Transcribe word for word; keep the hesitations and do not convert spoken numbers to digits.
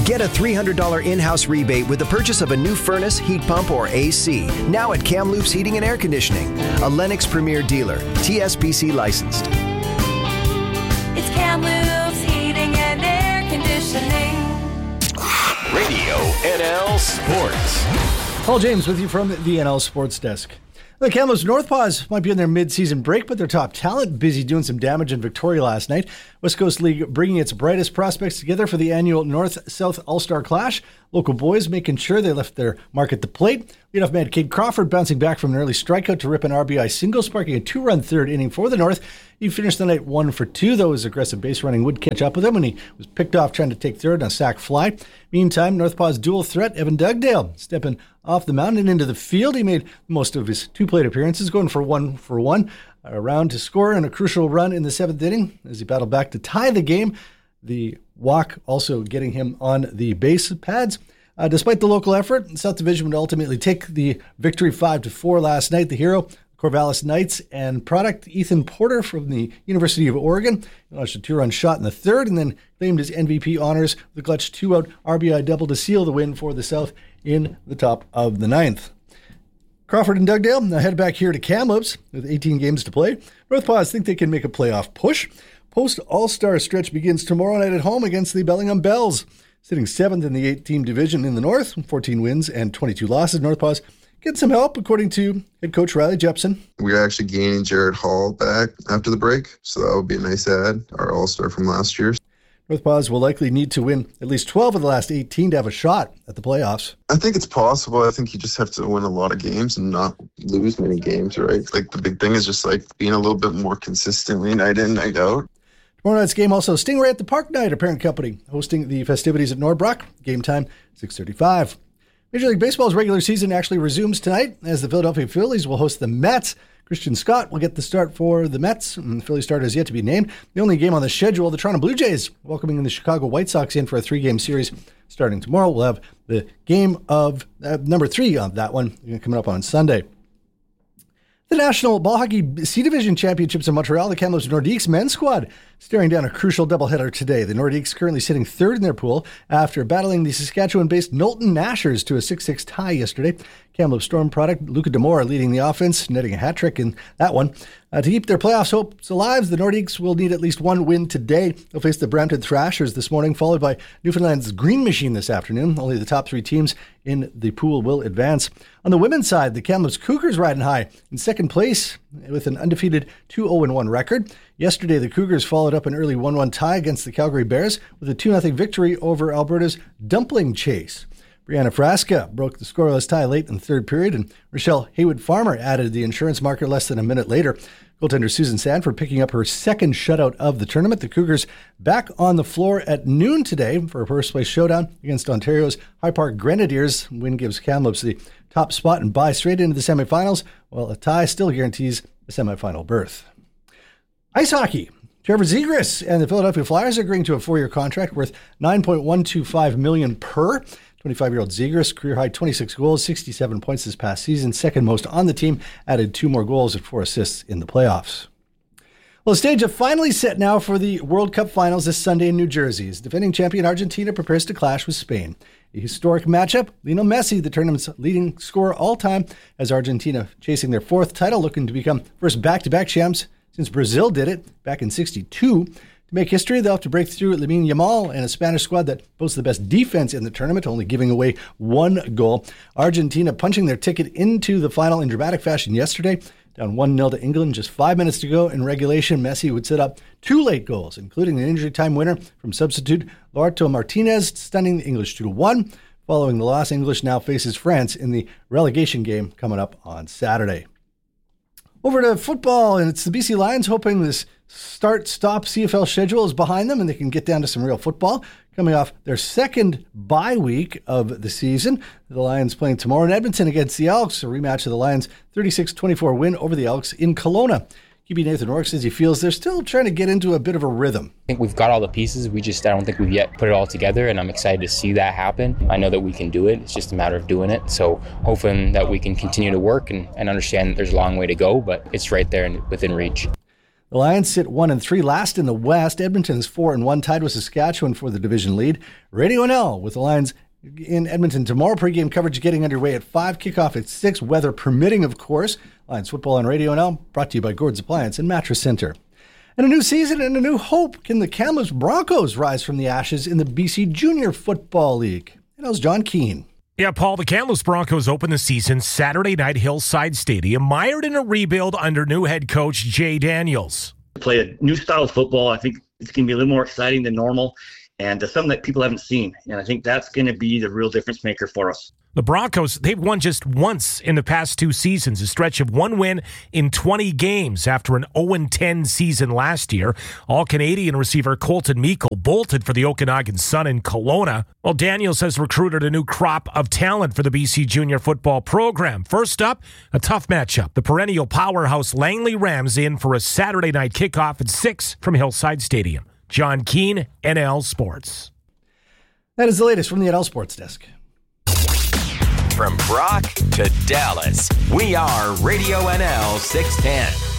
Get a three hundred dollars in-house rebate with the purchase of a new furnace, heat pump, or A C. Now at Kamloops Heating and Air Conditioning, a Lennox Premier dealer, T S P C licensed. It's Kamloops Heating and Air Conditioning. Radio N L Sports. Paul James with you from the N L Sports Desk. The Kamloops Northpaws might be in their mid-season break, but their top talent busy doing some damage in Victoria last night. West Coast League bringing its brightest prospects together for the annual North-South All-Star Clash. Local boys making sure they left their mark at the plate. Leadoff man Cade Crawford bouncing back from an early strikeout to rip an R B I single, sparking a two-run third inning for the North. He finished the night one for two, though his aggressive base running would catch up with him when he was picked off trying to take third on a sac fly. Meantime, Northpaw's dual threat, Evan Dugdale, stepping off the mound and into the field. He made most of his two plate appearances, going for one for one. Around to score and a crucial run in the seventh inning as he battled back to tie the game. The walk also getting him on the base pads. Uh, despite the local effort, South Division would ultimately take the victory five to four last night. The hero, Corvallis Knights, and product Ethan Porter from the University of Oregon launched a two-run shot in the third and then claimed his M V P honors with a clutch two-out R B I double to seal the win for the South in the top of the ninth. Crawford and Dugdale now head back here to Kamloops with eighteen games to play. Northpaws think they can make a playoff push. Post-All-Star stretch begins tomorrow night at home against the Bellingham Bells. Sitting seventh in the eight-team division in the North, fourteen wins and twenty-two losses. Northpaws get some help, according to head coach Riley Jepson. We're actually gaining Jared Hall back after the break, so that would be a nice add, our All-Star from last year. Northpaws will likely need to win at least twelve of the last eighteen to have a shot at the playoffs. I think it's possible. I think you just have to win a lot of games and not lose many games, right? Like, the big thing is just, like, being a little bit more consistently night in, night out. Tomorrow night's game also Stingray at the Park Night, a parent company hosting the festivities at Norbrook. Game time, six thirty-five. Major League Baseball's regular season actually resumes tonight as the Philadelphia Phillies will host the Mets. Christian Scott will get the start for the Mets. The Philly starter is yet to be named. The only game on the schedule, the Toronto Blue Jays welcoming the Chicago White Sox in for a three-game series starting tomorrow. We'll have the game of uh, number three of that one coming up on Sunday. The National Ball Hockey C Division Championships in Montreal, the Kamloops Nordiques men's squad staring down a crucial doubleheader today. The Nordiques currently sitting third in their pool after battling the Saskatchewan-based Knowlton Nashers to a six six tie yesterday. Kamloops Storm product Luca Demore leading the offense, netting a hat trick in that one. Uh, to keep their playoffs hopes alive, the Nordiques will need at least one win today. They'll face the Brampton Thrashers this morning, followed by Newfoundland's Green Machine this afternoon. Only the top three teams in the pool will advance. On the women's side, the Kamloops Cougars riding high in second place with an undefeated two oh one record. Yesterday, the Cougars followed up an early one one tie against the Calgary Bears with a two nothing victory over Alberta's Dumpling Chase. Brianna Frasca broke the scoreless tie late in the third period, and Rochelle Haywood-Farmer added the insurance marker less than a minute later. Goaltender Susan Sanford picking up her second shutout of the tournament. The Cougars back on the floor at noon today for a first-place showdown against Ontario's High Park Grenadiers. Win gives Kamloops the top spot and bye straight into the semifinals, while a tie still guarantees a semifinal berth. Ice hockey. Trevor Zegras and the Philadelphia Flyers are agreeing to a four-year contract worth nine point one two five million dollars per. twenty-five-year-old Zegras, career-high twenty-six goals, sixty-seven points this past season, second most on the team, added two more goals and four assists in the playoffs. Well, the stage is finally set now for the World Cup finals this Sunday in New Jersey as defending champion Argentina prepares to clash with Spain. A historic matchup. Lionel Messi, the tournament's leading scorer all time, as Argentina chasing their fourth title, looking to become first back-to-back champs since Brazil did it back in sixty-two. To make history, they'll have to break through Lamine Yamal and a Spanish squad that boasts the best defense in the tournament, only giving away one goal. Argentina punching their ticket into the final in dramatic fashion yesterday. Down one nil to England, just five minutes to go in regulation. Messi would set up two late goals, including an injury time winner from substitute Lautaro Martinez, stunning the English two to one. Following the loss, English now faces France in the relegation game coming up on Saturday. Over to football, and it's the B C Lions hoping this start-stop C F L schedule is behind them and they can get down to some real football. Coming off their second bye week of the season, the Lions playing tomorrow in Edmonton against the Elks, a rematch of the Lions' thirty-six twenty-four win over the Elks in Kelowna. Q B Nathan Rourke says he feels they're still trying to get into a bit of a rhythm. I think we've got all the pieces. We just, I don't think we've yet put it all together, and I'm excited to see that happen. I know that we can do it. It's just a matter of doing it. So hoping that we can continue to work and, and understand that there's a long way to go, but it's right there and within reach. The Lions sit one and three last in the West. Edmonton is four and one, tied with Saskatchewan for the division lead. Radio N L with the Lions in Edmonton tomorrow. Pre-game coverage getting underway at five. Kickoff at six. Weather permitting, of course. Lions football on Radio N L, brought to you by Gord's Appliance and Mattress Center. And a new season and a new hope. Can the Kamloops Broncos rise from the ashes in the B C Junior Football League? And that was John Keane. Yeah, Paul, the Kamloops Broncos open the season Saturday night, Hillside Stadium, mired in a rebuild under new head coach Jay Daniels. Play a new style of football. I think it's going to be a little more exciting than normal, and uh, something that people haven't seen. And I think that's going to be the real difference maker for us. The Broncos, they've won just once in the past two seasons, a stretch of one win in twenty games after an oh and ten season last year. All-Canadian receiver Colton Meikle bolted for the Okanagan Sun in Kelowna. Well, Daniels has recruited a new crop of talent for the B C Junior football program. First up, a tough matchup. The perennial powerhouse Langley Rams in for a Saturday night kickoff at six from Hillside Stadium. John Keane, N L Sports. That is the latest from the N L Sports Desk. From Brock to Dallas, we are Radio N L six ten.